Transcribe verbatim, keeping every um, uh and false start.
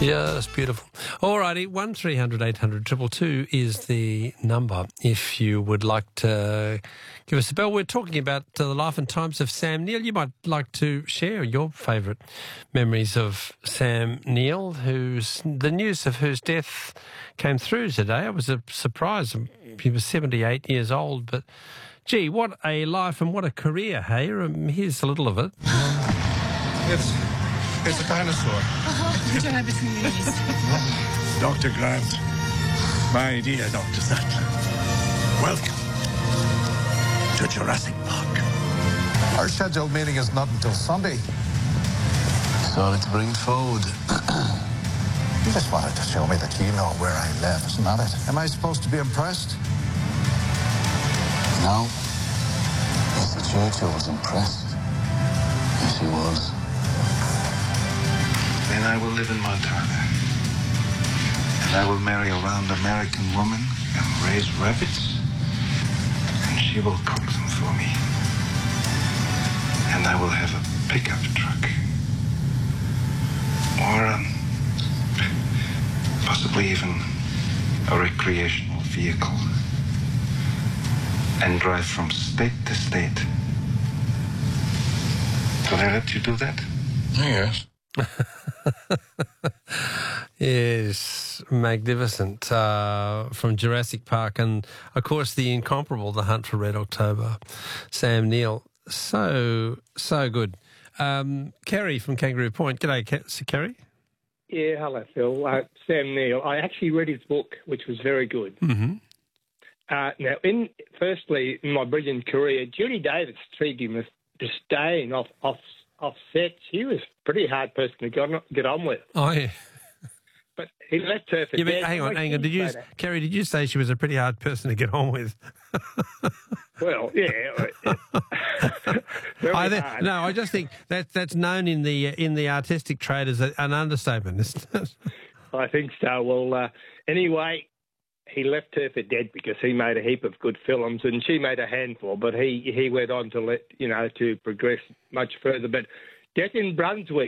Yeah, that's beautiful. All righty, one three hundred eight hundred two two two is the number if you would like to give us a bell. We're talking about uh, the life and times of Sam Neill. You might like to share your favourite memories of Sam Neill, whose the news of whose death came through today. It was a surprise. He was seventy-eight years old, but gee, what a life and what a career, hey? Um, here's a little of it. It's, it's a dinosaur. Oh, put your hand between your knees. Doctor Grant, my dear Doctor Sattler, welcome to Jurassic Park. Our scheduled meeting is not until Sunday. Sorry to bring it forward. You just wanted to show me that you know where I live, isn't that it? Am I supposed to be impressed? No. Mister Churchill was impressed. Yes, he was. Then I will live in Montana. And I will marry a round American woman and raise rabbits. And she will cook them for me. And I will have a pickup truck. Or um, possibly even a recreational vehicle. And drive from state to state. Could I let you do that? Yes. Yes, magnificent, uh, from Jurassic Park and, of course, the incomparable The Hunt for Red October. Sam Neill, so, so good. Um, Kerry from Kangaroo Point. G'day, Ke- Kerry. Yeah, hello, Phil. Uh, Sam Neill. I actually read his book, which was very good. Mm-hmm. Uh, now, in firstly, in my brilliant career, Judy Davis treated him with disdain off, off, off set. She was a pretty hard person to get on, get on with. Oh, yeah. But he left her for Yeah, but dead. hang on, Why hang on. she Did you, say that? Kerry, did you say she was a pretty hard person to get on with? Well, yeah. Very I think, hard. no, I just think that that's known in the in the artistic trade as a, an understatement, isn't it? I think so. Well, uh, anyway, he left her for dead because he made a heap of good films and she made a handful, but he, he went on to let, you know, to progress much further. But Death in Brunswick,